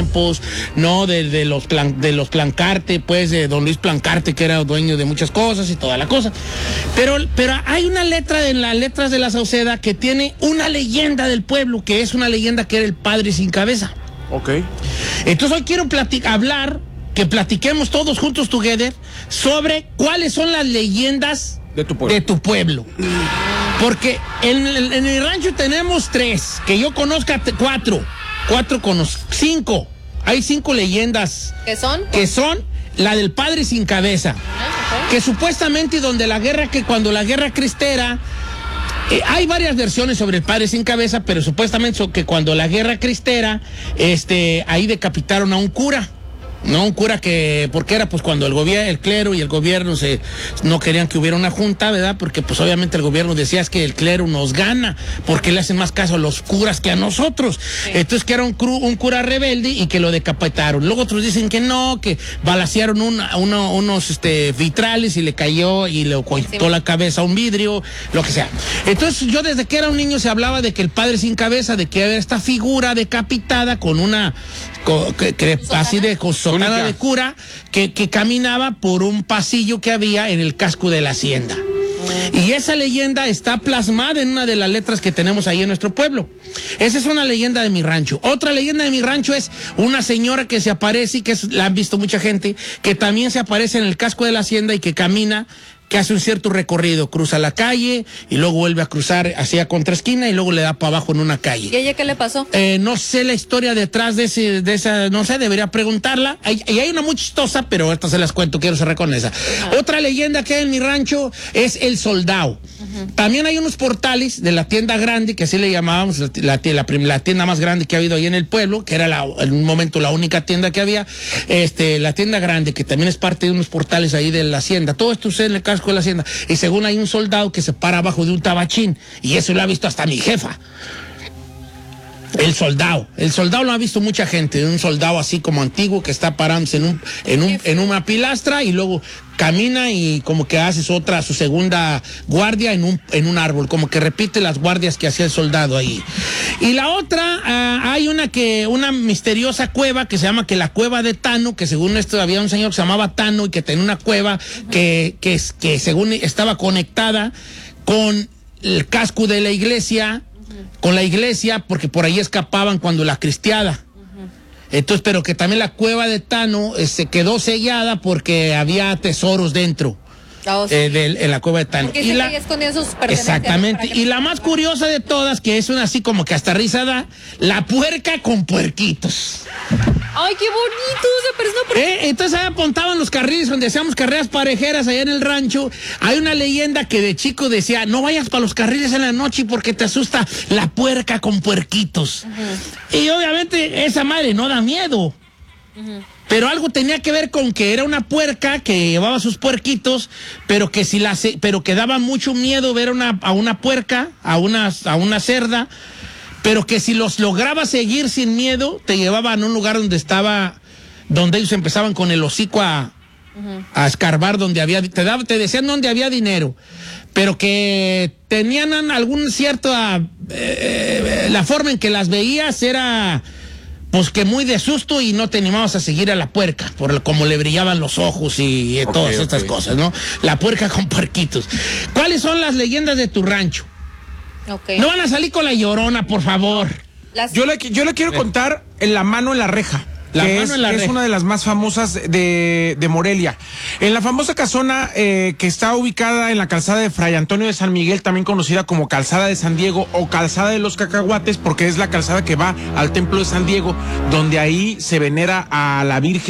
Campos, ¿no? De los Plancarte, pues, de don Luis Plancarte, que era dueño de muchas cosas y toda la cosa. Pero hay una letra en las letras de la Sauceda que tiene una leyenda del pueblo, que es una leyenda que era el padre sin cabeza. Ok. Entonces hoy quiero que platiquemos todos juntos together sobre cuáles son las leyendas de tu pueblo. Porque en el rancho tenemos 3, que yo conozca 5. Hay 5 leyendas. ¿Qué son? Que son la del padre sin cabeza. Okay. Que supuestamente cuando la guerra cristera, hay varias versiones sobre el padre sin cabeza, pero supuestamente que cuando la guerra cristera, ahí decapitaron a un cura. No, un cura porque era pues cuando el clero y el gobierno no querían que hubiera una junta, ¿verdad? Porque pues obviamente el gobierno decía es que el clero nos gana, porque le hacen más caso a los curas que a nosotros. Sí. Entonces que era un cura rebelde y que lo decapitaron. Luego otros dicen que no, que balacearon unos vitrales y le cayó y le cortó la cabeza a un vidrio, lo que sea. Entonces yo desde que era un niño se hablaba de que el padre sin cabeza, de que había esta figura decapitada con una así de sotana de cura que caminaba por un pasillo que había en el casco de la hacienda. Y esa leyenda está plasmada en una de las letras que tenemos ahí en nuestro pueblo. Esa es una leyenda de mi rancho. Otra leyenda de mi rancho es una señora que se aparece, la han visto mucha gente, que también se aparece en el casco de la hacienda y que camina, que hace un cierto recorrido, cruza la calle y luego vuelve a cruzar hacia contraesquina y luego le da para abajo en una calle. ¿Y ella qué le pasó? No sé la historia detrás de esa, no sé, debería preguntarla. Y hay una muy chistosa, pero esta se las cuento, quiero cerrar con esa. Otra leyenda que hay en mi rancho es el soldado. También hay unos portales de la tienda grande, que así le llamábamos, la tienda más grande que ha habido ahí en el pueblo, que era en un momento la única tienda que había, la tienda grande, que también es parte de unos portales ahí de la hacienda. Todo esto sucede en el casco de la hacienda. Y según hay un soldado que se para abajo de un tabachín, y eso lo ha visto hasta mi jefa. El soldado lo ha visto mucha gente, un soldado así como antiguo que está parándose en una pilastra y luego camina y como que hace su segunda guardia en un árbol, como que repite las guardias que hacía el soldado ahí. Y la otra, hay una misteriosa cueva que se llama la cueva de Tano, que según esto había un señor que se llamaba Tano y que tenía una cueva que según estaba conectada con el casco de la iglesia, porque por ahí escapaban cuando la cristiada. Entonces, pero que también la cueva de Tano se quedó sellada porque había tesoros dentro. Sí. En la cueva de Tano. Porque ahí escondían sus pertenencias. Exactamente. Y la más curiosa de todas, que es una así como que hasta risa da, la puerca con puerquitos. ¡Ay, qué bonito! Se parece una puerca. Entonces ahí apuntaban los carriles donde hacíamos carreras parejeras allá en el rancho. Hay una leyenda que de chico decía, no vayas para los carriles en la noche porque te asusta la puerca con puerquitos. Y obviamente esa madre no da miedo. Pero algo tenía que ver con que era una puerca que llevaba sus puerquitos, pero que daba mucho miedo ver a una puerca, a una cerda, pero que si los lograba seguir sin miedo, te llevaban a un lugar donde ellos empezaban con el hocico a escarbar donde había, te decían donde había dinero, pero que tenían algún cierto, la forma en que las veías era pues que muy de susto y no te animabas a seguir a la puerca, por como le brillaban los ojos y todas estas cosas, ¿no? La puerca con puerquitos. ¿Cuáles son las leyendas de tu rancho? No van a salir con la Llorona, por favor. Yo le quiero contar La mano en la reja. Es una de las más famosas de Morelia. En la famosa casona que está ubicada en la calzada de Fray Antonio de San Miguel, también conocida como Calzada de San Diego o Calzada de los Cacahuates, porque es la calzada que va al Templo de San Diego, donde ahí se venera a la Virgen